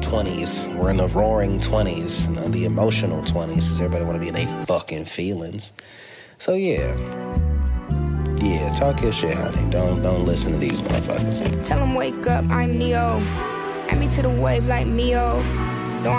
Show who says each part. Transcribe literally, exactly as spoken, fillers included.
Speaker 1: twenties. We're in the roaring twenties, you know, the emotional twenties, because everybody want to be in their fucking feelings. So, yeah. Yeah, talk your shit, honey. Don't, don't listen to these motherfuckers.
Speaker 2: Tell them wake up, I'm Neo. Add me to the wave like Mio.